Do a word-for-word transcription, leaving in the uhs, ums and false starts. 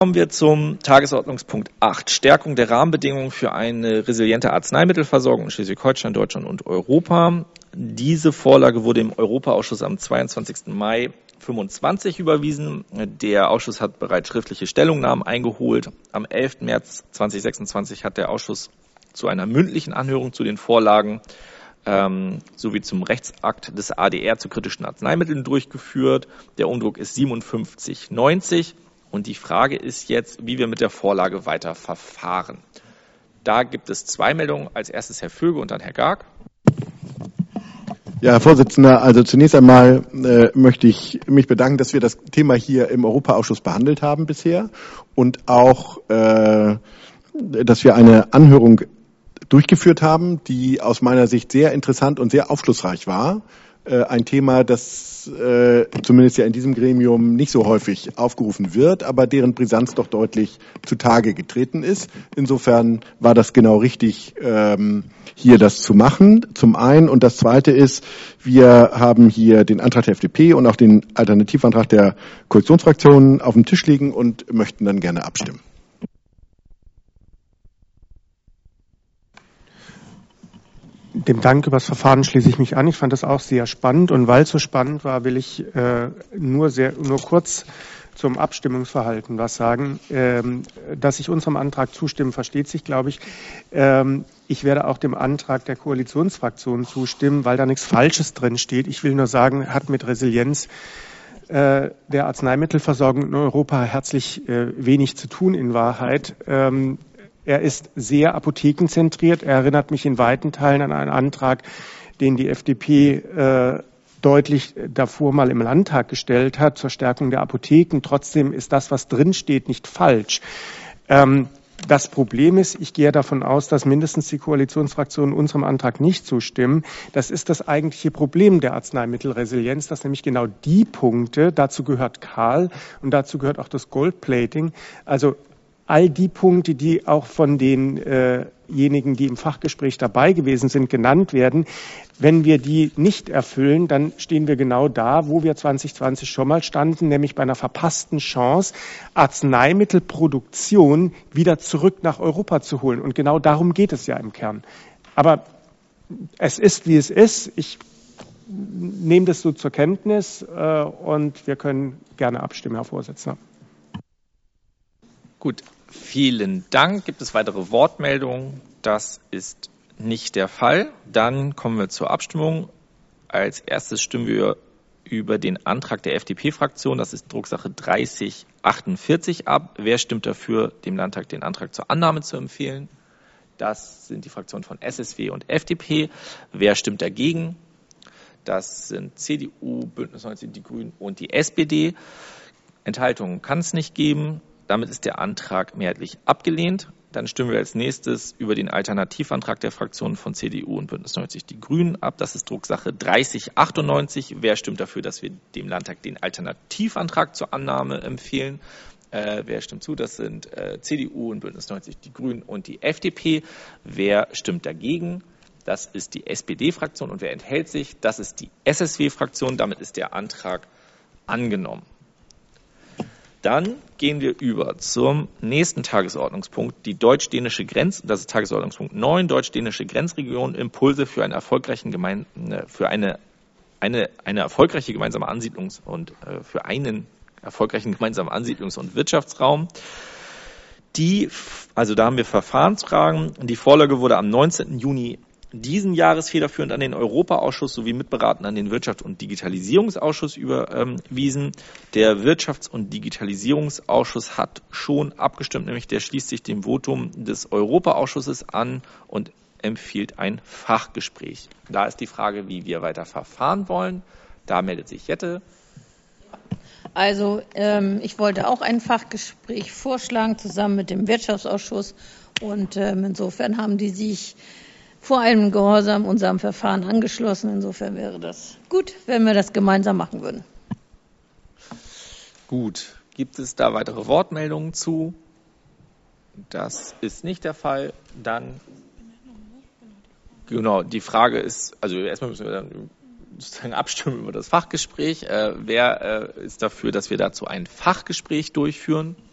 Kommen wir zum Tagesordnungspunkt acht, Stärkung der Rahmenbedingungen für eine resiliente Arzneimittelversorgung in Schleswig-Holstein, Deutschland und Europa. Diese Vorlage wurde im Europaausschuss am zweiundzwanzigsten Mai fünfundzwanzig überwiesen. Der Ausschuss hat bereits schriftliche Stellungnahmen eingeholt. Am elften März zweitausendsechsundzwanzig hat der Ausschuss zu einer mündlichen Anhörung zu den Vorlagen ähm, sowie zum Rechtsakt des A D R zu kritischen Arzneimitteln durchgeführt. Der Umdruck ist siebenundfünfzig neunzig. Und die Frage ist jetzt, wie wir mit der Vorlage weiter verfahren. Da gibt es zwei Meldungen. Als erstes Herr Vöge und dann Herr Garg. Ja, Herr Vorsitzender, also zunächst einmal äh, möchte ich mich bedanken, dass wir das Thema hier im Europaausschuss behandelt haben bisher und auch, äh, dass wir eine Anhörung durchgeführt haben, die aus meiner Sicht sehr interessant und sehr aufschlussreich war. Äh, ein Thema, das äh, zumindest ja in diesem Gremium nicht so häufig aufgerufen wird, aber deren Brisanz doch deutlich zutage getreten ist. Insofern war das genau richtig, ähm, hier das zu machen, zum einen. Und das Zweite ist, wir haben hier den Antrag der F D P und auch den Alternativantrag der Koalitionsfraktionen auf dem Tisch liegen und möchten dann gerne abstimmen. Dem Dank über das Verfahren schließe ich mich an. Ich fand das auch sehr spannend und weil es so spannend war, will ich äh, nur sehr nur kurz zum Abstimmungsverhalten was sagen. Ähm, dass ich unserem Antrag zustimme, versteht sich, glaube ich. Ähm, ich werde auch dem Antrag der Koalitionsfraktionen zustimmen, weil da nichts Falsches drin steht. Ich will nur sagen, hat mit Resilienz äh, der Arzneimittelversorgung in Europa herzlich äh, wenig zu tun in Wahrheit. Ähm, Er ist sehr apothekenzentriert. Er erinnert mich in weiten Teilen an einen Antrag, den die F D P äh, deutlich davor mal im Landtag gestellt hat, zur Stärkung der Apotheken. Trotzdem ist das, was drinsteht, nicht falsch. Ähm, das Problem ist, ich gehe davon aus, dass mindestens die Koalitionsfraktionen unserem Antrag nicht zustimmen. Das ist das eigentliche Problem der Arzneimittelresilienz, dass nämlich genau die Punkte, dazu gehört Karl und dazu gehört auch das Goldplating, also all die Punkte, die auch von denjenigen, die im Fachgespräch dabei gewesen sind, genannt werden, wenn wir die nicht erfüllen, dann stehen wir genau da, wo wir zwanzig zwanzig schon mal standen, nämlich bei einer verpassten Chance, Arzneimittelproduktion wieder zurück nach Europa zu holen. Und genau darum geht es ja im Kern. Aber es ist, wie es ist. Ich nehme das so zur Kenntnis und wir können gerne abstimmen, Herr Vorsitzender. Gut, vielen Dank. Gibt es weitere Wortmeldungen? Das ist nicht der Fall. Dann kommen wir zur Abstimmung. Als erstes stimmen wir über den Antrag der F D P-Fraktion, das ist Drucksache dreißig achtundvierzig, ab. Wer stimmt dafür, dem Landtag den Antrag zur Annahme zu empfehlen? Das sind die Fraktionen von S S W und F D P. Wer stimmt dagegen? Das sind C D U, Bündnis neunzig, die Grünen und die S P D. Enthaltungen kann es nicht geben. Damit ist der Antrag mehrheitlich abgelehnt. Dann stimmen wir als nächstes über den Alternativantrag der Fraktionen von C D U und Bündnis neunzig Die Grünen ab. Das ist Drucksache dreißig achtundneunzig. Wer stimmt dafür, dass wir dem Landtag den Alternativantrag zur Annahme empfehlen? Äh, wer stimmt zu? Das sind äh, C D U und Bündnis neunzig Die Grünen und die F D P. Wer stimmt dagegen? Das ist die S P D-Fraktion. Und wer enthält sich? Das ist die S S W-Fraktion. Damit ist der Antrag angenommen. Dann gehen wir über zum nächsten Tagesordnungspunkt, die deutsch-dänische Grenz, das ist Tagesordnungspunkt neun, deutsch-dänische Grenzregion, Impulse für, einen erfolgreichen Gemein, für eine, eine, eine erfolgreiche gemeinsame Ansiedlungs- und äh, für einen erfolgreichen gemeinsamen Ansiedlungs- und Wirtschaftsraum. Die, also da haben wir Verfahrensfragen. Die Vorlage wurde am neunzehnten Juni diesen Jahres federführend an den Europaausschuss sowie mitberatend an den Wirtschafts- und Digitalisierungsausschuss überwiesen. Der Wirtschafts- und Digitalisierungsausschuss hat schon abgestimmt, nämlich der schließt sich dem Votum des Europaausschusses an und empfiehlt ein Fachgespräch. Da ist die Frage, wie wir weiter verfahren wollen. Da meldet sich Jette. Also ähm, ich wollte auch ein Fachgespräch vorschlagen, zusammen mit dem Wirtschaftsausschuss. Und ähm, insofern haben die sich vor allem Gehorsam unserem Verfahren angeschlossen. Insofern wäre das gut, wenn wir das gemeinsam machen würden. Gut. Gibt es da weitere Wortmeldungen zu? Das ist nicht der Fall. Dann, genau, die Frage ist, also erstmal müssen wir dann sozusagen abstimmen über das Fachgespräch. Äh, wer äh, ist dafür, dass wir dazu ein Fachgespräch durchführen?